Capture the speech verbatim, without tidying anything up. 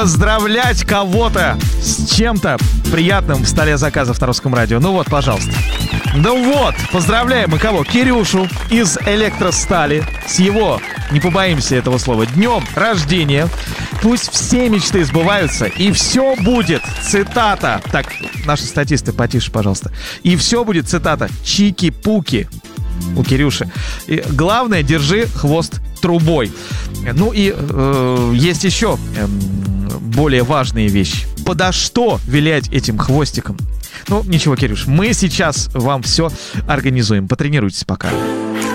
Поздравлять кого-то с чем-то приятным в столе заказов на Русском радио. Ну вот, пожалуйста. Ну вот, поздравляем мы кого? Кирюшу из Электростали с его, не побоимся этого слова, днем рождения. Пусть все мечты сбываются, и все будет, цитата. Так, наши статисты, потише, пожалуйста. И все будет, цитата, чики-пуки у Кирюши. И главное, держи хвост трубой. Ну и э, есть еще э, более важные вещи. Подо что вилять этим хвостиком? Ну, ничего, Кирюш, мы сейчас вам все организуем. Потренируйтесь пока.